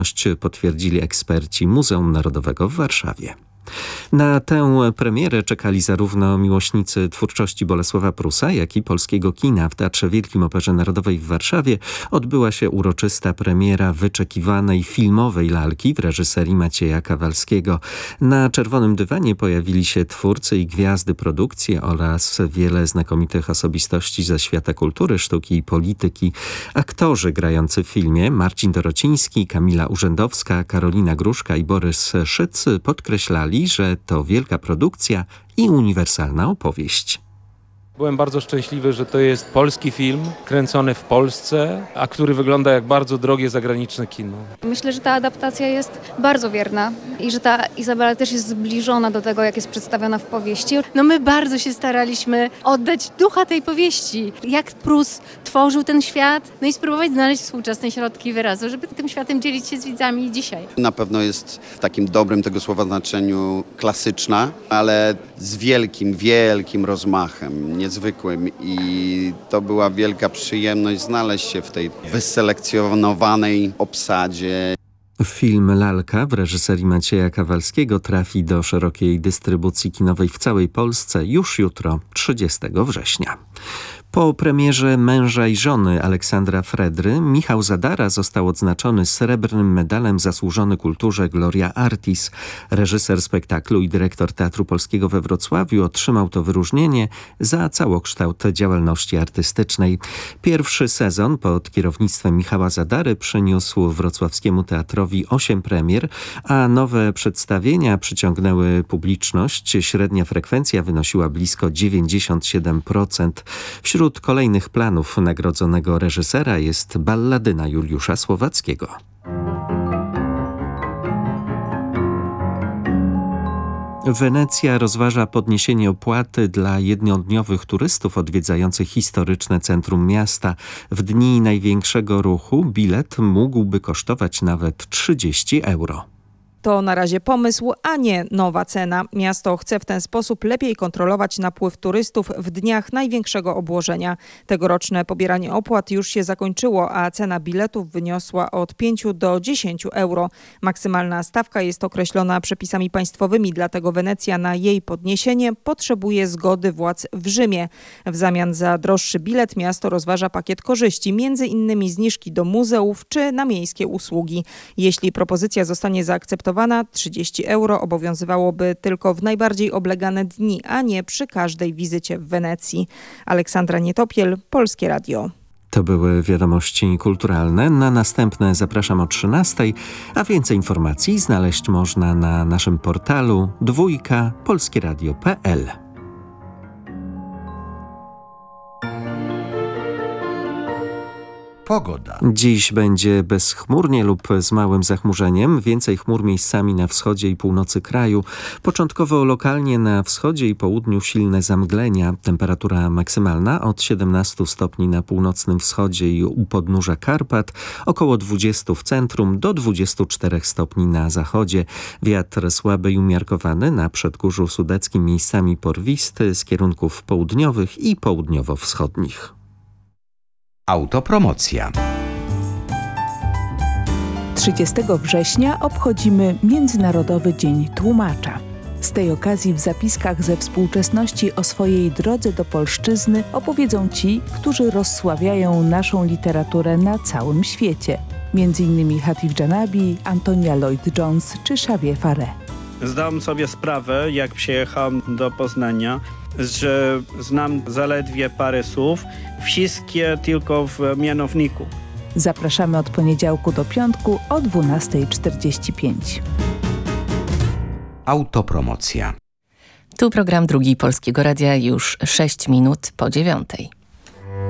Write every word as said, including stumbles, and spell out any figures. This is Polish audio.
potwierdzili eksperci Muzeum Narodowego w Warszawie. Na tę premierę czekali zarówno miłośnicy twórczości Bolesława Prusa, jak i polskiego kina. W Teatrze Wielkim Operze Narodowej w Warszawie odbyła się uroczysta premiera wyczekiwanej filmowej lalki w reżyserii Macieja Kawalskiego. Na czerwonym dywanie pojawili się twórcy i gwiazdy produkcji oraz wiele znakomitych osobistości ze świata kultury, sztuki i polityki. Aktorzy grający w filmie Marcin Dorociński, Kamila Urzędowska, Karolina Gruszka i Borys Szyc podkreślali, że to wielka produkcja i uniwersalna opowieść. Byłem bardzo szczęśliwy, że to jest polski film, kręcony w Polsce, a który wygląda jak bardzo drogie zagraniczne kino. Myślę, że ta adaptacja jest bardzo wierna i że ta Izabela też jest zbliżona do tego, jak jest przedstawiona w powieści. No my bardzo się staraliśmy oddać ducha tej powieści. Jak Prus tworzył ten świat, no i spróbować znaleźć współczesne środki wyrazu, żeby tym światem dzielić się z widzami dzisiaj. Na pewno jest w takim dobrym tego słowa znaczeniu klasyczna, ale z wielkim, wielkim rozmachem. Niezwykłym i to była wielka przyjemność znaleźć się w tej wyselekcjonowanej obsadzie. Film Lalka w reżyserii Macieja Kawalskiego trafi do szerokiej dystrybucji kinowej w całej Polsce już jutro, trzydziestego września. Po premierze Męża i żony Aleksandra Fredry Michał Zadara został odznaczony srebrnym medalem Zasłużony Kulturze Gloria Artis. Reżyser spektaklu i dyrektor Teatru Polskiego we Wrocławiu otrzymał to wyróżnienie za całokształt działalności artystycznej. Pierwszy sezon pod kierownictwem Michała Zadary przyniósł wrocławskiemu teatrowi osiem premier, a nowe przedstawienia przyciągnęły publiczność. Średnia frekwencja wynosiła blisko dziewięćdziesiąt siedem procent. Wśród Wśród kolejnych planów nagrodzonego reżysera jest Balladyna Juliusza Słowackiego. Wenecja rozważa podniesienie opłaty dla jednodniowych turystów odwiedzających historyczne centrum miasta. W dni największego ruchu bilet mógłby kosztować nawet trzydzieści euro. To na razie pomysł, a nie nowa cena. Miasto chce w ten sposób lepiej kontrolować napływ turystów w dniach największego obłożenia. Tegoroczne pobieranie opłat już się zakończyło, a cena biletów wyniosła od pięciu do dziesięciu euro. Maksymalna stawka jest określona przepisami państwowymi, dlatego Wenecja na jej podniesienie potrzebuje zgody władz w Rzymie. W zamian za droższy bilet miasto rozważa pakiet korzyści, między innymi zniżki do muzeów czy na miejskie usługi. Jeśli propozycja zostanie zaakceptowana, trzydzieści euro obowiązywałoby tylko w najbardziej oblegane dni, a nie przy każdej wizycie w Wenecji. Aleksandra Nietopiel, Polskie Radio. To były wiadomości kulturalne. Na następne zapraszam o trzynastej, a więcej informacji znaleźć można na naszym portalu dwójka polskieradio kropka p l. Pogoda. Dziś będzie bezchmurnie lub z małym zachmurzeniem. Więcej chmur miejscami na wschodzie i północy kraju. Początkowo lokalnie na wschodzie i południu silne zamglenia. Temperatura maksymalna od siedemnastu stopni na północnym wschodzie i u podnóża Karpat, około dwudziestu w centrum do dwudziestu czterech stopni na zachodzie. Wiatr słaby i umiarkowany na przedgórzu sudeckim, miejscami porwisty z kierunków południowych i południowo-wschodnich. Autopromocja. trzydziestego września obchodzimy Międzynarodowy Dzień Tłumacza. Z tej okazji w zapiskach ze współczesności o swojej drodze do polszczyzny opowiedzą ci, którzy rozsławiają naszą literaturę na całym świecie. Między innymi Hatif Dżanabi, Antonia Lloyd-Jones czy Xavier Faret. Zdałem sobie sprawę, jak przyjechałem do Poznania, że znam zaledwie parę słów, wszystkie tylko w mianowniku. Zapraszamy od poniedziałku do piątku o dwunasta czterdzieści pięć. Autopromocja. Tu program Drugi Polskiego Radia, już sześć minut po dziewiątej.